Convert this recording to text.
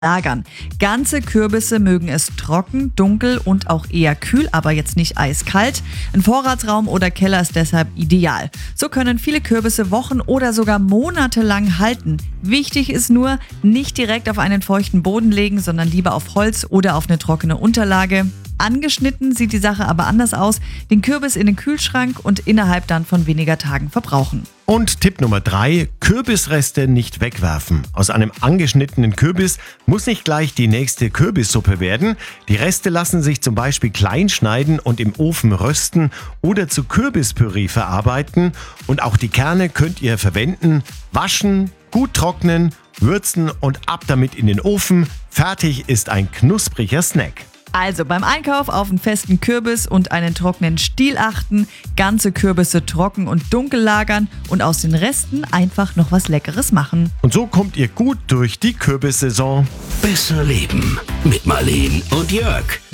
lagern. Ganze Kürbisse mögen es trocken, dunkel und auch eher kühl, aber jetzt nicht eiskalt. Ein Vorratsraum oder Keller ist deshalb ideal. So können viele Kürbisse Wochen oder sogar Monate lang halten. Wichtig ist nur, nicht direkt auf einen feuchten Boden legen, sondern lieber auf Holz oder auf eine trockene Unterlage. Angeschnitten sieht die Sache aber anders aus. Den Kürbis in den Kühlschrank und innerhalb dann von weniger Tagen verbrauchen. Und Tipp Nummer 3, Kürbisreste nicht wegwerfen. Aus einem angeschnittenen Kürbis muss nicht gleich die nächste Kürbissuppe werden. Die Reste lassen sich zum Beispiel klein schneiden und im Ofen rösten oder zu Kürbispüree verarbeiten. Und auch die Kerne könnt ihr verwenden, waschen, gut trocknen, würzen und ab damit in den Ofen. Fertig ist ein knuspriger Snack. Also beim Einkauf auf einen festen Kürbis und einen trockenen Stiel achten, ganze Kürbisse trocken und dunkel lagern und aus den Resten einfach noch was Leckeres machen. Und so kommt ihr gut durch die Kürbissaison. Besser leben mit Marleen und Jörg.